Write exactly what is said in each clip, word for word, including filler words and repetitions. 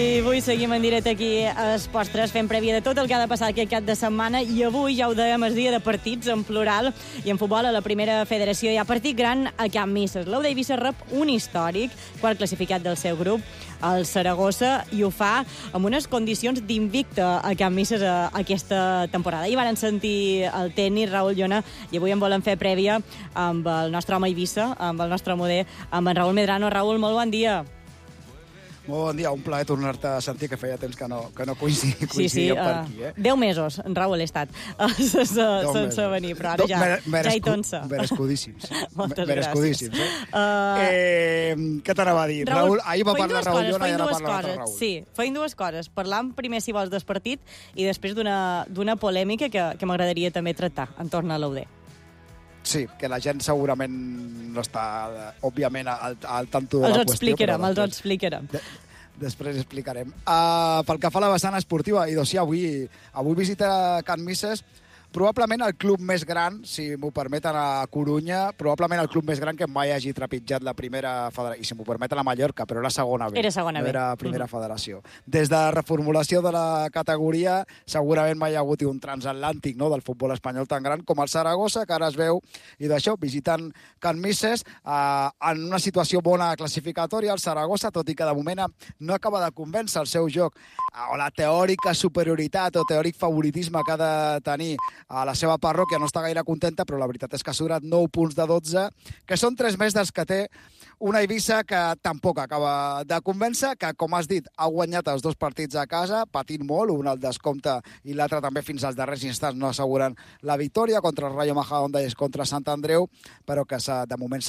I avui seguim en directe aquí a Esports tres, fent prèvia de tot el que ha de passar aquest cap de setmana, i avui, ja ho dèiem, és dia de partits en plural, i en futbol a la primera federació hi ha partit gran a Can Misses. L'U D Eivissa rep un històric, quart classificat del seu grup, el Saragossa, i ho fa amb unes condicions d'invicte a Can Misses aquesta temporada. Ahir van sentir el tècnic Raül Llona, i avui en volem fer prèvia amb el nostre home Eivissa, amb el nostre moder, amb en Raül Medrano. Raül, molt bon dia. Molt bon dia, un plaer tornar-te a sentir, que feia temps que no, que no coincidíem sí, sí, per uh, aquí. Eh? Deu mesos, en Raül, he estat uh, sense, sense venir, però ara ja, ja hi tonsa. Merescudíssims. Moltes Merescudíssims, gràcies. Eh? Uh, eh, què t'anava a dir? Raül, Raül, ahir va parlar Raül Llona i ara parla coses. Raül. Sí, feim dues coses. Parlam primer, si vols, del partit i després d'una polèmica que, que m'agradaria també tractar entorn a l'U D. Sí, que la gent segurament no està, òbviament, al, al tanto de els la qüestió. Explicarem, els ho explicarem. De, després explicarem. Uh, pel que fa a la vessant esportiva, i doncs sí, avui, avui visita Can Misses, probablement el club més gran, si m'ho permeten, a Corunya, probablement el club més gran que mai hagi trepitjat la primera federació, i si m'ho permeten a Mallorca, però era segona B. Era segona B. No era primera mm. federació. Des de la reformulació de la categoria, segurament mai ha hagut un transatlàntic, no?, del futbol espanyol tan gran com el Saragossa, que ara es veu, i d'això, visitant Can Misses, eh, en una situació bona classificatòria, el Saragossa, tot i que de moment no acaba de convèncer el seu joc, o la teòrica superioritat o teòric favoritisme que ha de tenir a la seva parròquia, no està gaire contenta, però la veritat és que ha surat nou punts de dotze, que són tres més dels que té una Eivissa que tampoc acaba de convèncer, que, com has dit, ha guanyat els dos partits a casa, patint molt, un al descompte i l'altre també fins als darrers instants no asseguren la victòria contra el Rayo Majadahonda i contra Sant Andreu, però que de moment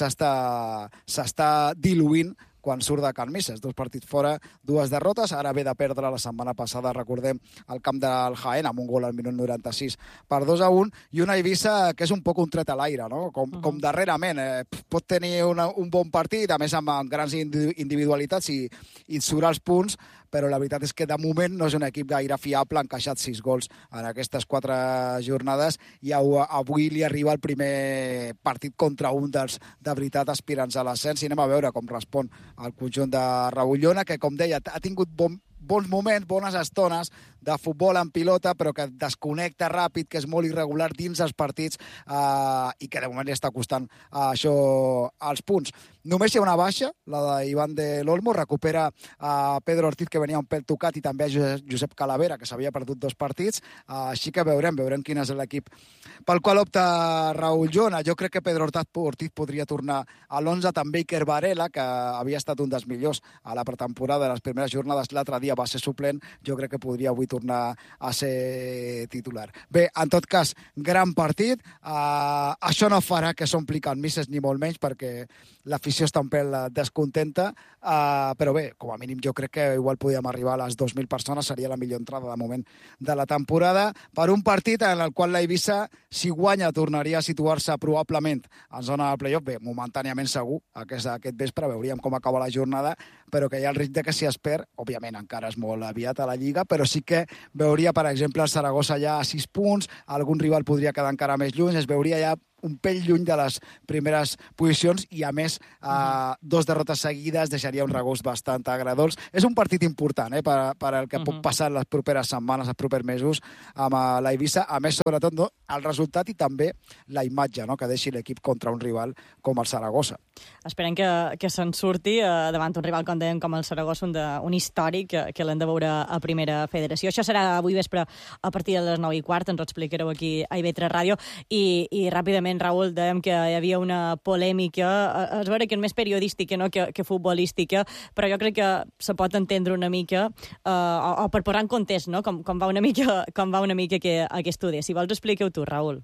s'està diluint quan surt de Can Misses. Dos partits fora, dues derrotes. Ara ve de perdre la setmana passada, recordem, al camp del Jaén, amb un gol al minut noranta-sis per dos a un, i una Eivissa que és un poc un tret a l'aire, no? Com, uh -huh. com darrerament. Eh, pot tenir una, un bon partit, a més amb, amb grans individualitats i, i surt els punts, però la veritat és que de moment no és un equip gaire fiable, ha encaixat sis gols en aquestes quatre jornades, i avui li arriba el primer partit contra un dels, de veritat, aspirants a l'ascens, i anem a veure com respon el conjunt de Raül Llona, que, com deia, ha tingut bon, bons moments, bones estones de futbol en pilota, però que desconnecta ràpid, que és molt irregular dins els partits, eh, i que de moment li està costant eh, això als punts. Només hi ha una baixa, la d'Ivan de l'Olmo, recupera a Pedro Ortiz, que venia un pèl tocat, i també a Josep Calavera, que s'havia perdut dos partits, uh, així que veurem, veurem quin és l'equip pel qual opta Raül Llona. Jo crec que Pedro Ortiz podria tornar a l'onze, també Iker Varela, que havia estat un dels millors a la pretemporada de les primeres jornades, l'altre dia va ser suplent, jo crec que podria avui tornar a ser titular. Bé, en tot cas, gran partit, uh, això no farà que s'ompli Can Misses ni molt menys, perquè l'afició està un pèl descontenta, uh, però bé, com a mínim jo crec que igual podíem arribar a les dos mil persones, seria la millor entrada de moment de la temporada, per un partit en el qual la Eivissa, si guanya, tornaria a situar-se probablement en zona del playoff, bé, momentàniament segur, aquest, aquest vespre veuríem com acaba la jornada, però que hi ha el risc de que si es perd, òbviament encara és molt aviat a la Lliga, però sí que veuria, per exemple, el Saragossa ja a sis punts, algun rival podria quedar encara més lluny, es veuria ja un pell lluny de les primeres posicions, i a més eh, dos derrotes seguides deixaria un regust bastant agradolç. És un partit important eh, per, per el que uh-huh. pot passar les properes setmanes, els propers mesos amb uh, la Eivissa, a més sobretot no, el resultat i també la imatge, no?, que deixi l'equip contra un rival com el Saragossa. Esperem que, que se'n surti eh, davant un rival, com dèiem, com el Saragossa, un, de, un històric que, que l'hem de veure a primera federació. Això serà avui vespre a partir de les nou i quart, ens ho explicareu aquí a I V tres Ràdio, i, i ràpidament, Raül, dèiem que hi havia una polèmica, es veure que és més periodística, no?, que, que futbolística, però jo crec que se pot entendre una mica, eh, o, o per posar en context, no?, com, com va una mica, com va una mica que, aquest estudi. Si vols, expliqueu tu, Raül.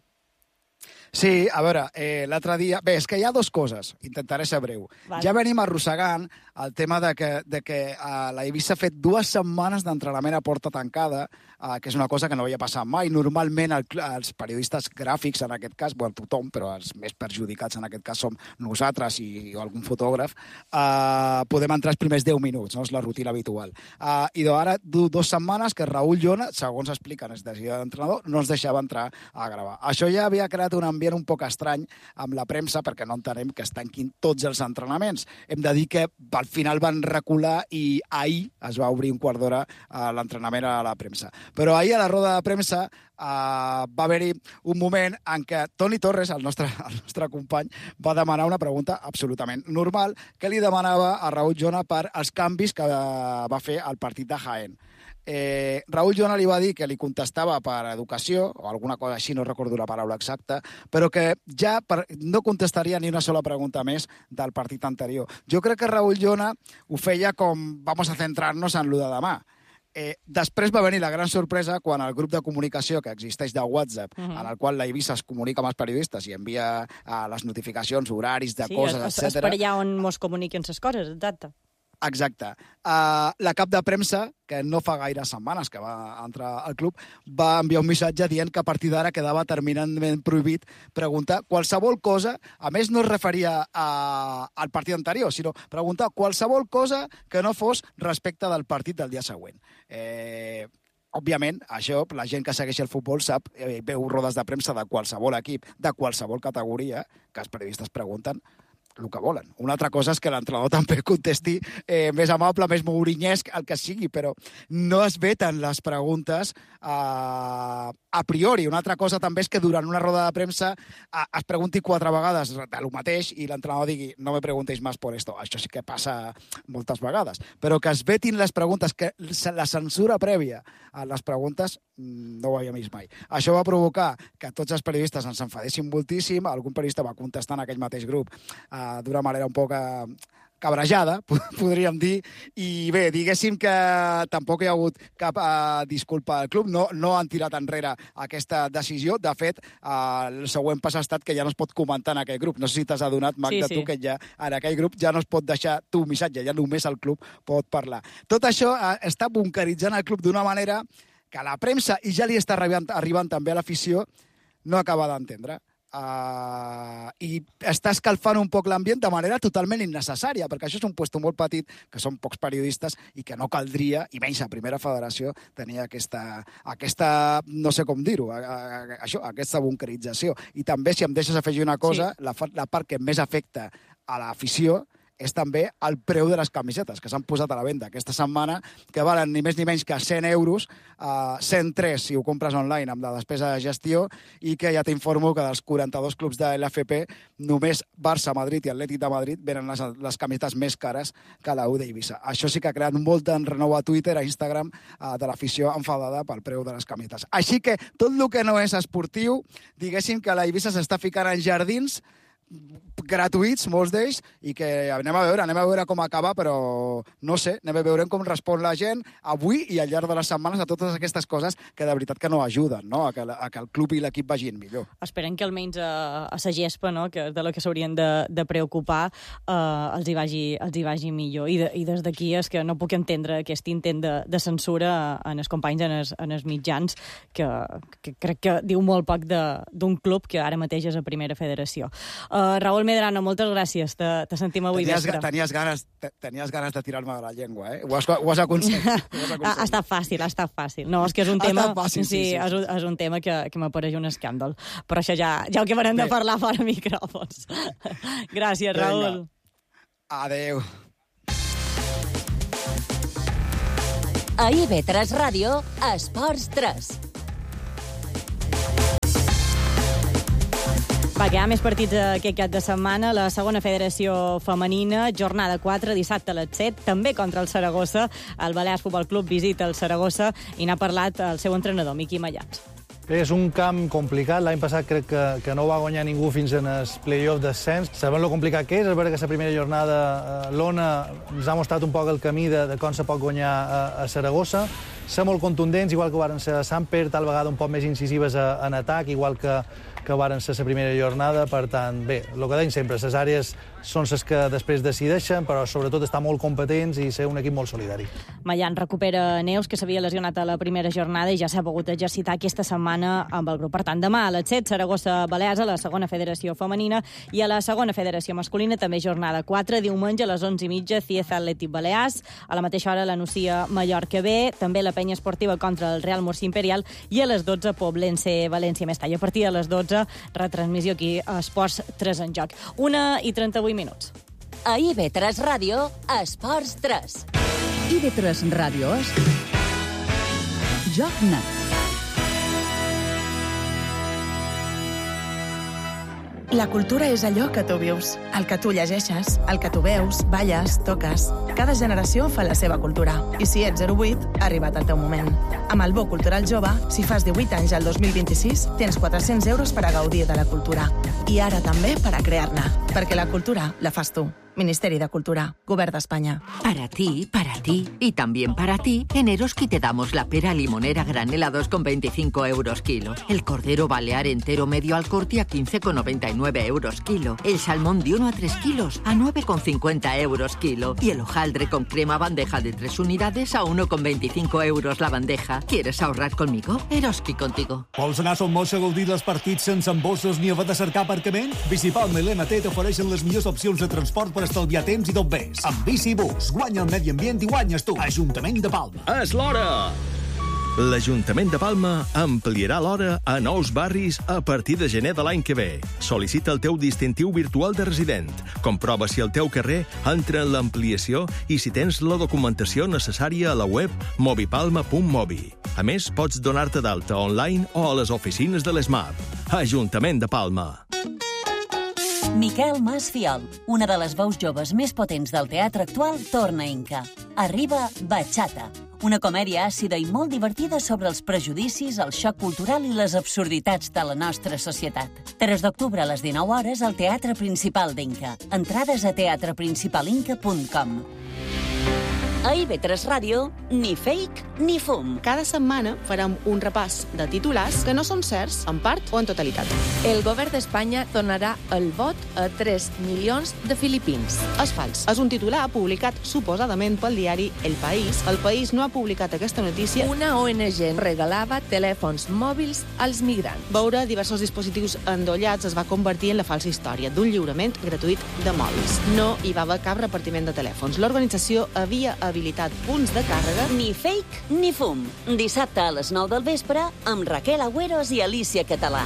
Sí, a veure, eh, l'altre dia... Bé, és que hi ha dues coses, intentaré ser breu. Vale. Ja venim arrossegant el tema de que, de que uh, la Eivissa ha fet dues setmanes d'entrenament a porta tancada, uh, que és una cosa que no havia passat mai. Normalment el, els periodistes gràfics, en aquest cas, bueno, tothom, però els més perjudicats en aquest cas som nosaltres i, o algun fotògraf, uh, podem entrar els primers deu minuts, no? És la rutina habitual. Uh, I ara, dues setmanes que Raül Llona, segons expliquen els decisions d'entrenador, no ens deixava entrar a gravar. Això ja havia creat un ambient ambient un poc estrany amb la premsa perquè no entenem que es tanquin tots els entrenaments. Hem de dir que al final van recular i ahir es va obrir un quart d'hora a l'entrenament a la premsa. Però ahir a la roda de premsa Uh, va haver-hi un moment en què Toni Torres, el nostre, el nostre company, va demanar una pregunta absolutament normal que li demanava a Raúl Llona per els canvis que uh, va fer al partit de Jaén. Eh, Raúl Llona li va dir que li contestava per educació, o alguna cosa així, no recordo la paraula exacta, però que ja per, no contestaria ni una sola pregunta més del partit anterior. Jo crec que Raúl Llona ho feia com vamos a centrarnos en lo de demà. Eh, després va venir la gran sorpresa quan el grup de comunicació que existeix de WhatsApp, uh -huh. en el qual la Eivissa es comunica amb els periodistes i envia uh, les notificacions, horaris de sí, coses, es, etcètera. És per allà on mos comuniquen les coses, exacte. Exacte. Uh, la cap de premsa, que no fa gaire setmanes que va entrar al club, va enviar un missatge dient que a partir d'ara quedava terminantment prohibit preguntar qualsevol cosa, a més no es referia a, al partit anterior, sinó preguntar qualsevol cosa que no fos respecte del partit del dia següent. Eh... Òbviament, això, la gent que segueix el futbol sap, eh, veu rodes de premsa de qualsevol equip, de qualsevol categoria, que els periodistes pregunten el que volen. Una altra cosa és que l'entrenador també contesti eh, més amable, més mourinyesc, el que sigui, però no es veten les preguntes eh, a priori. Una altra cosa també és que durant una roda de premsa eh, es pregunti quatre vegades el mateix i l'entrenador digui no me preguntéis más por esto. Això sí que passa moltes vegades. Però que es vetin les preguntes, que la censura prèvia a les preguntes no ho havíem vist mai. Això va provocar que tots els periodistes ens enfadessin moltíssim. Algun periodista va contestar en aquell mateix grup eh, d'una manera un poc eh, cabrejada, podríem dir, i bé, diguéssim que tampoc hi ha hagut cap eh, disculpa al club, no, no han tirat enrere aquesta decisió. De fet, eh, el següent pas ha estat que ja no es pot comentar en aquell grup. No sé si t'has adonat, Magda, sí, sí. tu, que ja en aquell grup ja no es pot deixar tu missatge, ja només el club pot parlar. Tot això eh, està bunkeritzant el club d'una manera que la premsa, i ja li està arribant, arribant també a l'afició, no acaba d'entendre. Uh, i està escalfant un poc l'ambient de manera totalment innecessària, perquè això és un puesto molt petit, que són pocs periodistes i que no caldria, i menys a Primera Federació, tenir aquesta, aquesta no sé com dir-ho, això, aquesta bunkerització. I també, si em deixes afegir una cosa, sí. la, la part que més afecta a l'afició és també el preu de les camisetes que s'han posat a la venda aquesta setmana, que valen ni més ni menys que cent euros, eh, cent tres si ho compres online amb la despesa de gestió, i que ja t'informo que dels quaranta-dos clubs de l'L F P, només Barça, Madrid i Atlètic de Madrid venen les, les camisetes més cares que la U d'Eivissa. Això sí que ha creat molt d'enrenou a Twitter, a Instagram, eh, de l'afició enfadada pel preu de les camisetes. Així que tot el que no és esportiu, diguéssim que l'Eivissa s'està ficant en jardins gratuïts, molts d'ells, i que anem a veure, anem a veure com acaba, però no sé, anem a veure com respon la gent avui i al llarg de les setmanes a totes aquestes coses que de veritat que no ajuden, no? A, que, a que el club i l'equip vagin millor. Esperem que almenys a, a la gespa, no? Que de lo que s'haurien de, de preocupar, eh, els, hi vagi, els hi vagi millor. I, de, i des d'aquí és que no puc entendre aquest intent de, de censura en els companys, en els, en els mitjans, que, que crec que diu molt poc d'un club que ara mateix és a Primera Federació. Uh, Raúl Medrano, moltes gràcies. Te, te sentim avui tenies, vespre. Tenies ganes, tenies ganes de tirar-me de la llengua, eh? Ho has, ho has aconseguit. Ho has aconseguit. Ha estat fàcil, ha estat fàcil. No, és que és un tema... Fàcil, sí, sí, sí. És, un, és un tema que, que m'apareix un escàndol. Però això ja, ja ho acabarem de parlar fora micròfons. Gràcies, Raúl. Adéu. A I V tres Ràdio, Esports tres. Va, que hi ha més partits aquest cap de setmana. La segona federació femenina, jornada quatre, dissabte a les set, també contra el Saragossa. El Balears Futbol Club visita el Saragossa i n'ha parlat el seu entrenador, Miqui Mallans. És un camp complicat. L'any passat crec que, que no va guanyar ningú fins en el play-off d'ascens. Sabem lo complicat que és. És veritat que la primera jornada eh, l'Ona ens ha mostrat un poc el camí de, de com se pot guanyar a, a Saragossa. Ser molt contundents, igual que varen ser a Samper, tal vegada un poc més incisives a, en atac, igual que que varen ser la primera jornada. Per tant, bé, el que deim sempre, les àrees són les que després decideixen, però sobretot estar molt competents i ser un equip molt solidari. Mallan recupera Neus, que s'havia lesionat a la primera jornada i ja s'ha pogut exercitar aquesta setmana amb el grup. Per tant, demà a les set, Saragossa-Balears a la segona federació femenina, i a la segona federació masculina també jornada quatre, diumenge a les onze i mitja, Cieza Atlètic Balears, a la mateixa hora la Nucia Mallorca B, també la penya esportiva contra el Real Murcia Imperial, i a les dotze Poblense València Mestalla. A partir de les dotze dotze, retransmissió aquí a Esports tres en joc. Una i trenta-vuit minuts. A I B tres Ràdio, Esports tres. I B tres Ràdio és Joc Net. La cultura és allò que tu vius, el que tu llegeixes, el que tu veus, balles, toques. Cada generació fa la seva cultura. I si ets zero vuit, ha arribat el teu moment. Amb el Bo Cultural Jove, si fas divuit anys al dos mil vint-i-sis, tens quatre-cents euros per a gaudir de la cultura. I ara també per a crear-ne, perquè la cultura la fas tu. Ministeri de Cultura, Govern d'Espanya. Para ti, para ti y también para ti, en Eroski te damos la pera limonera granela dos con veinticinco euros kilo. El cordero balear entero medio al corte a quince con noventa y nueve euros kilo. El salmón de uno a tres kilos a nueve con cincuenta euros kilo. Y el hojaldre con crema bandeja de tres unidades a uno con veinticinco euros la bandeja. ¿Quieres ahorrar conmigo? Eroski contigo. Vols anar a Son Moix a gaudir dels partits sense embossos ni haver de cercar aparcament? Bicipalma i l'M T t'ofereixen les millors opcions de transport per estalviar temps i tot vés. Amb Bicibús, guanya el medi ambient i guanyes tu. Ajuntament de Palma. És l'hora! L'Ajuntament de Palma ampliarà l'hora a nous barris a partir de gener de l'any que ve. Sol·licita el teu distintiu virtual de resident. Comprova si el teu carrer entra en l'ampliació i si tens la documentació necessària a la web mobipalma punt mobi. A més, pots donar-te d'alta online o a les oficines de l'ESMAP. Ajuntament de Palma. Miquel Mas Fiol, una de les veus joves més potents del teatre actual, torna a Inca. Arriba Bachata, una comèdia àcida i molt divertida sobre els prejudicis, el xoc cultural i les absurditats de la nostra societat. tres d'octubre a les dinou hores al Teatre Principal d'Inca. Entrades a teatre principal inca punt com. A I B tres Ràdio, ni fake ni fum. Cada setmana farem un repàs de titulars que no són certs, en part o en totalitat. El govern d'Espanya donarà el vot a tres milions de filipins. És fals. És un titular publicat suposadament pel diari El País. El País no ha publicat aquesta notícia. Una O N G regalava telèfons mòbils als migrants. Veure diversos dispositius endollats es va convertir en la falsa història d'un lliurament gratuït de mòbils. No hi va haver cap repartiment de telèfons. L'organització havia habilitat punts de càrrega. Ni fake ni fum. Dissabte a les nou del vespre amb Raquel Agüeros i Alicia Català.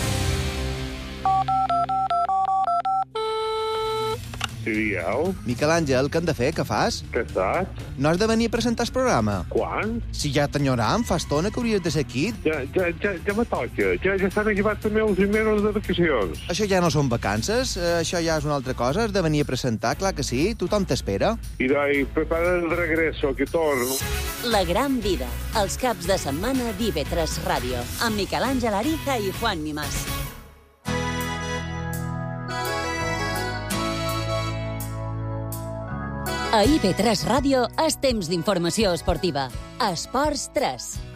Sí, dieu? Miquel Àngel, què hem de fer? Què fas? Què estàs? No has de venir a presentar el programa? Quan? Si ja t'enyoram, fa estona que hauries de ser aquí. Ja, ja, ja, ja me toca. Ja, ja estan acabats també els mesos de vacacions. Això ja no són vacances, això ja és una altra cosa. Has de venir a presentar, clar que sí. Tothom t'espera. I dai, prepara el regreso, que torno. La gran vida. Els caps de setmana d'I B tres Ràdio. Amb Miquel Àngel Ariza i Juan Mimás. A I B tres Ràdio és temps d'informació esportiva. Esports tres.